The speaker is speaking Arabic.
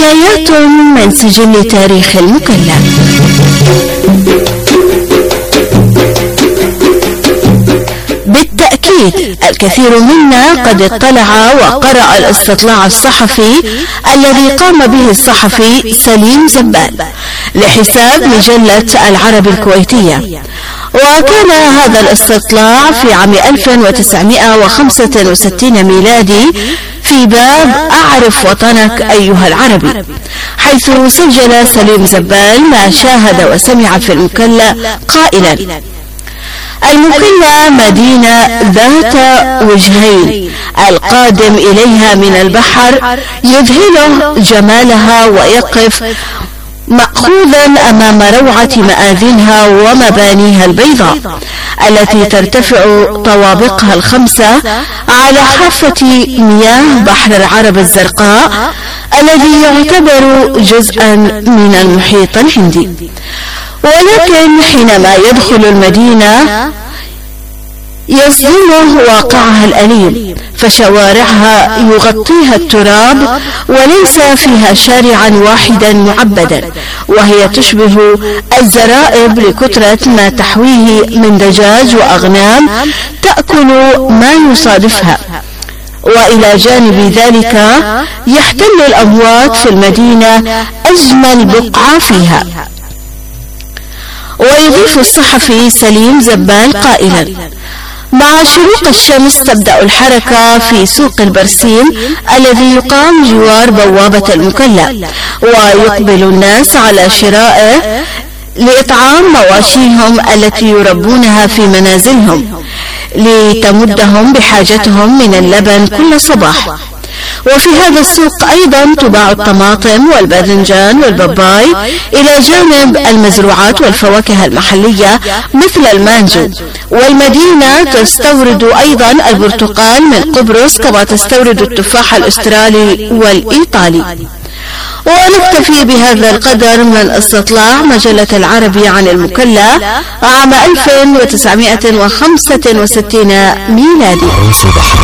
حكايات من سجل تاريخ المكلا. بالتأكيد الكثير منا قد اطلع وقرأ الاستطلاع الصحفي الذي قام به الصحفي سليم زبال لحساب مجلة العرب الكويتية، وكان هذا الاستطلاع في عام 1965 ميلادي في باب أعرف وطنك أيها العربي، حيث سجل سليم زبال ما شاهد وسمع في المكلا قائلا: المكلا مدينة ذات وجهين، القادم إليها من البحر يذهله جمالها ويقف مأخوذا أمام روعة مآذنها ومبانيها البيضاء التي ترتفع طوابقها الخمسة على حافة مياه بحر العرب الزرقاء الذي يعتبر جزءا من المحيط الهندي. ولكن حينما يدخل المدينة يصدمه واقعها الأليم، فشوارعها يغطيها التراب وليس فيها شارعا واحدا معبدا، وهي تشبه الزرائب لكثرة ما تحويه من دجاج وأغنام تأكل ما يصادفها. وإلى جانب ذلك يحتل الأموات في المدينة أجمل بقعة فيها. ويضيف الصحفي سليم زبال قائلا: مع شروق الشمس تبدأ الحركة في سوق البرسيم الذي يقام جوار بوابة المكلا، ويقبل الناس على شرائه لإطعام مواشيهم التي يربونها في منازلهم لتمدهم بحاجتهم من اللبن كل صباح. وفي هذا السوق أيضا تباع الطماطم والباذنجان والباباي إلى جانب المزروعات والفواكه المحلية مثل المانجو. والمدينة تستورد أيضا البرتقال من قبرص، كما تستورد التفاح الأسترالي والإيطالي. ونكتفي بهذا القدر من استطلاع مجلة العربي عن المكلا عام 1965 ميلادي.